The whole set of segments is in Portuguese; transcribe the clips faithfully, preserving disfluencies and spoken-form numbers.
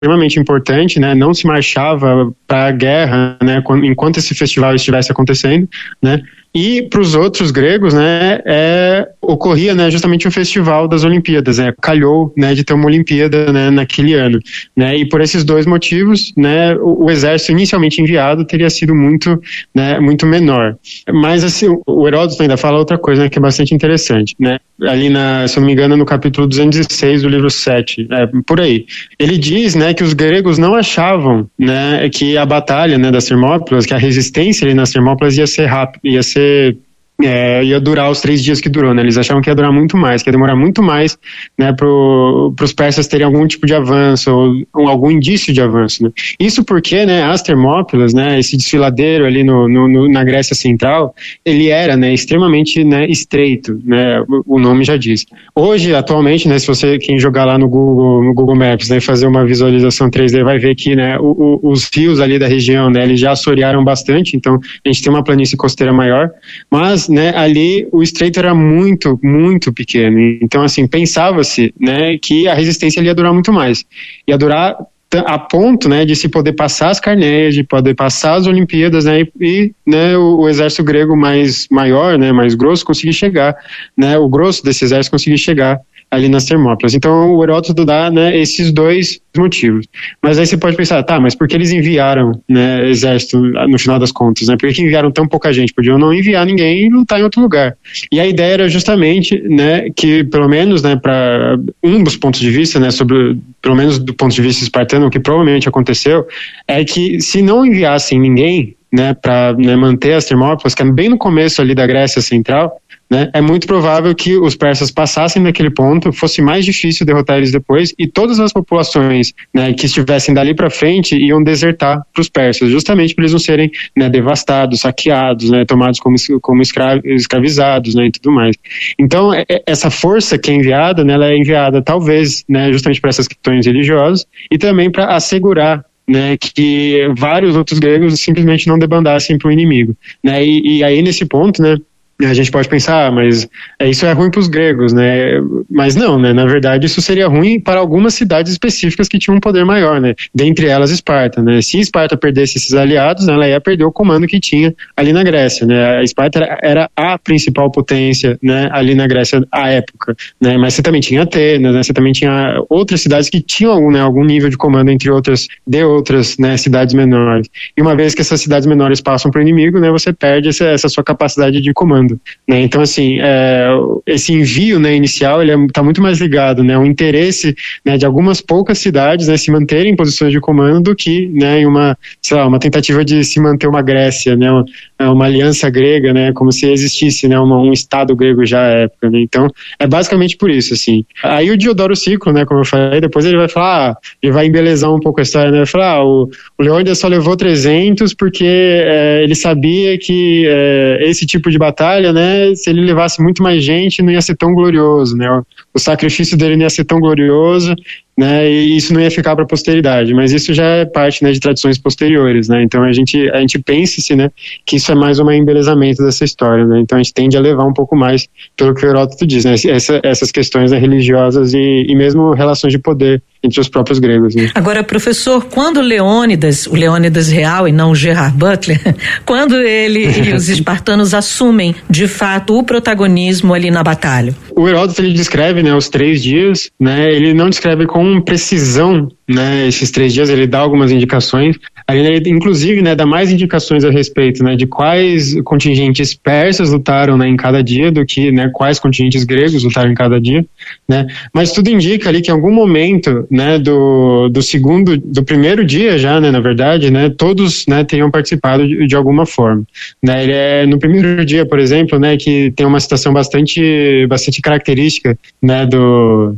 extremamente importante, né? Não se marchava para a guerra, né? Enquanto esse festival estivesse acontecendo, né? E para os outros gregos, né, é, ocorria, né, justamente o festival das Olimpíadas, né, calhou, né, de ter uma Olimpíada, né, naquele ano, né, e por esses dois motivos, né, o, o exército inicialmente enviado teria sido muito, né, muito menor. Mas assim, o Heródoto ainda fala outra coisa, né, que é bastante interessante, né, ali na, se eu não me engano, no capítulo duzentos e seis do livro sete, é, por aí. Ele diz, né, que os gregos não achavam, né, que a batalha, né, das Termópilas, que a resistência ali nas Termópilas ia ser rápida, ia ser É, ia durar os três dias que durou, né? Eles achavam que ia durar muito mais, que ia demorar muito mais, né, para os persas terem algum tipo de avanço ou, ou algum indício de avanço, né? Isso porque, né, as Termópilas, né, esse desfiladeiro ali no, no, no, na Grécia Central, ele era, né, extremamente, né, estreito, né? O, o nome já diz. Hoje, atualmente, né, se você quem jogar lá no Google, no Google Maps, né, fazer uma visualização três D, vai ver que, né, o, o, os rios ali da região, né, eles já assorearam bastante, então a gente tem uma planície costeira maior, mas né, ali o estreito era muito, muito pequeno. Então, assim, pensava-se, né, que a resistência ali ia durar muito mais. Ia durar a ponto, né, de se poder passar as Carneias, de poder passar as Olimpíadas, né, e, e né, o, o exército grego mais maior, né, mais grosso, conseguir chegar, né, o grosso desse exército conseguir chegar ali nas Termópilas. Então, o Heródoto dá, né, esses dois motivos. Mas aí você pode pensar, tá, mas por que eles enviaram, né, exército no final das contas, né? Por que enviaram tão pouca gente? Podiam não enviar ninguém e lutar em outro lugar. E a ideia era justamente, né, que pelo menos, né, para um dos pontos de vista, né, sobre, pelo menos do ponto de vista espartano, o que provavelmente aconteceu, é que se não enviassem ninguém, né, para né, manter as Termópilas, que é bem no começo ali da Grécia Central, né, é muito provável que os persas passassem daquele ponto, fosse mais difícil derrotar eles depois, e todas as populações, né, que estivessem dali para frente iam desertar para os persas, justamente para eles não serem, né, devastados, saqueados, né, tomados como, como escra escravizados, né, e tudo mais. Então, é, essa força que é enviada, né, ela é enviada talvez, né, justamente para essas questões religiosas e também para assegurar, né, que vários outros gregos simplesmente não debandassem para o inimigo, né, e, e aí nesse ponto, né, a gente pode pensar, ah, mas isso é ruim para os gregos, né? Mas não, né? Na verdade, isso seria ruim para algumas cidades específicas que tinham um poder maior, né? Dentre elas, Esparta, né? Se Esparta perdesse esses aliados, né, ela ia perder o comando que tinha ali na Grécia, né? A Esparta era, era a principal potência, né, ali na Grécia à época, né? Mas você também tinha Atenas, né? Você também tinha outras cidades que tinham algum, né, algum nível de comando entre outras, de outras, né, cidades menores. E uma vez que essas cidades menores passam para o inimigo, né, você perde essa, essa sua capacidade de comando. Né? Então, assim, é, esse envio, né, inicial, ele está muito mais ligado, né, ao interesse, né, de algumas poucas cidades, né, se manterem em posições de comando do que, né, em uma, sei lá, uma tentativa de se manter uma Grécia, né, uma, uma aliança grega, né, como se existisse, né, uma, um estado grego já à época, né? Então, é basicamente por isso, assim. Aí o Diodoro Sículo, né, como eu falei, depois ele vai falar, ah, ele vai embelezar um pouco a história, né, vai falar, ah, o, o Leônidas só levou trezentos porque é, ele sabia que é, esse tipo de batalha, né, se ele levasse muito mais gente, não ia ser tão glorioso, né? O, o sacrifício dele não ia ser tão glorioso, né? E isso não ia ficar para a posteridade. Mas isso já é parte, né, de tradições posteriores, né? Então a gente a gente pensa-se, né, que isso é mais um embelezamento dessa história, né? Então a gente tende a levar um pouco mais pelo que o Heródoto diz, né? Essa, essas questões, né, religiosas e, e mesmo relações de poder entre os próprios gregos, né? Agora, professor, quando Leônidas, o Leônidas real e não o Gerard Butler, quando ele e os espartanos assumem de fato o protagonismo ali na batalha? O Heródoto, ele descreve, né, os três dias, né? Ele não descreve com precisão, né, esses três dias, ele dá algumas indicações, ele inclusive, né, dá mais indicações a respeito, né, de quais contingentes persas lutaram, né, em cada dia do que, né, quais contingentes gregos lutaram em cada dia, né, mas tudo indica ali que em algum momento, né, do, do segundo, do primeiro dia já, né, na verdade, né, todos, né, tenham participado de, de alguma forma, né, ele é no primeiro dia, por exemplo, né, que tem uma citação bastante, bastante característica, né, do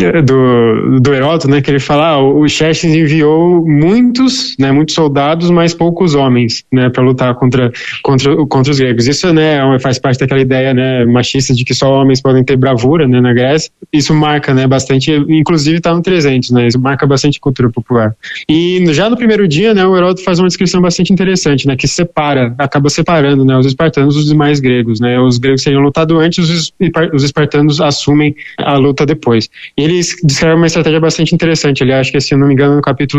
do, do Heródoto, né, que ele fala, ah, o Xerxes enviou muitos, né, muitos soldados, mas poucos homens, né, para lutar contra, contra, contra os gregos. Isso, né, faz parte daquela ideia, né, machista de que só homens podem ter bravura, né, na Grécia. Isso marca, né, bastante, inclusive está no trezentos, né, isso marca bastante cultura popular. E já no primeiro dia, né, o Heródoto faz uma descrição bastante interessante, né, que separa, acaba separando, né, os espartanos dos demais gregos, né, os gregos seriam lutado antes, os, os espartanos assumem a luta depois. E eles descrevem uma estratégia bastante interessante, aliás, acho que, se eu não me engano, no capítulo